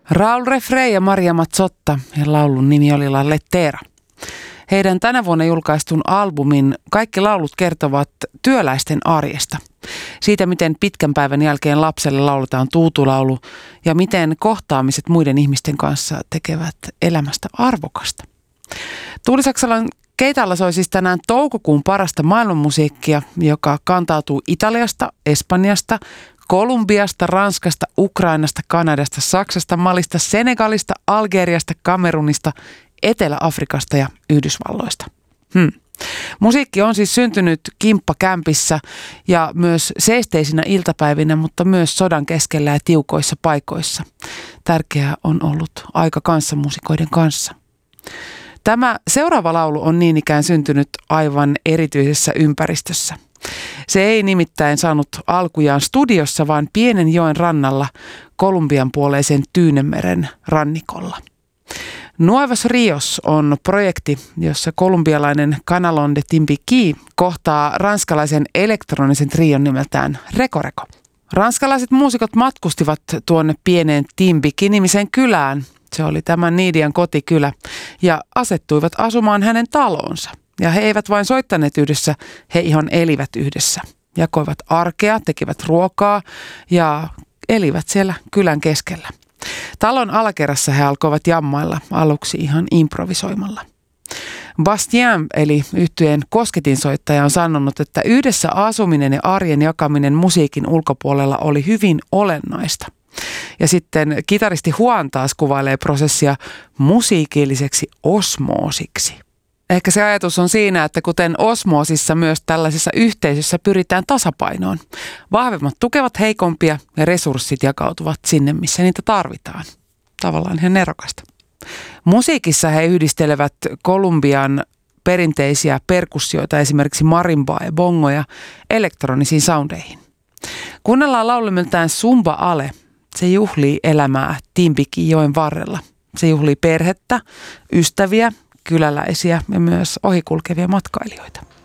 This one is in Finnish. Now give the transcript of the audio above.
Raul Refré ja Maria Mazzotta ja laulun nimi oli La Lettera. Heidän tänä vuonna julkaistun albumin kaikki laulut kertovat työläisten arjesta. Siitä, miten pitkän päivän jälkeen lapselle lauletaan tuutulaulu ja miten kohtaamiset muiden ihmisten kanssa tekevät elämästä arvokasta. Tuuli Saksalan keitalla soi siis tänään toukokuun parasta maailmanmusiikkia, joka kantautuu Italiasta, Espanjasta, Kolumbiasta, Ranskasta, Ukrainasta, Kanadasta, Saksasta, Malista, Senegalista, Algeriasta, Kamerunista, Etelä-Afrikasta ja Yhdysvalloista. Musiikki on siis syntynyt kimppakämpissä ja myös seesteisinä iltapäivinä, mutta myös sodan keskellä ja tiukoissa paikoissa. Tärkeää on ollut aika kanssamuusikoiden kanssa. Tämä seuraava laulu on niin ikään syntynyt aivan erityisessä ympäristössä. Se ei nimittäin saanut alkujaan studiossa, vaan pienen joen rannalla Kolumbian puoleisen Tyynemeren rannikolla. Nuevos Rios on projekti, jossa kolumbialainen Canalón de Timbiquí kohtaa ranskalaisen elektronisen trion nimeltään Reko Reko. Ranskalaiset muusikot matkustivat tuonne pieneen Timbiquí-nimiseen kylään. Se oli tämän Niidian kotikylä ja asettuivat asumaan hänen taloonsa. Ja he eivät vain soittaneet yhdessä, he ihan elivät yhdessä. Jakoivat arkea, tekivät ruokaa ja elivät siellä kylän keskellä. Talon alakerrassa he alkoivat jammailla aluksi ihan improvisoimalla. Bastien eli yhtyeen kosketinsoittaja on sanonut, että yhdessä asuminen ja arjen jakaminen musiikin ulkopuolella oli hyvin olennaista. Ja sitten kitaristi Juan taas kuvailee prosessia musiikilliseksi osmoosiksi. Ehkä se ajatus on siinä, että kuten osmoosissa myös tällaisessa yhteisössä pyritään tasapainoon. Vahvemmat tukevat heikompia ja resurssit jakautuvat sinne, missä niitä tarvitaan. Tavallaan ihan nerokasta. Musiikissa he yhdistelevät Kolumbian perinteisiä perkussioita, esimerkiksi marimbaa ja bongoja, elektronisiin soundeihin. Kuunnellaan laulumeltään Zumba Ale. Se juhlii elämää Timbiquí-joen varrella. Se juhlii perhettä, ystäviä, kyläläisiä ja myös ohikulkevia matkailijoita.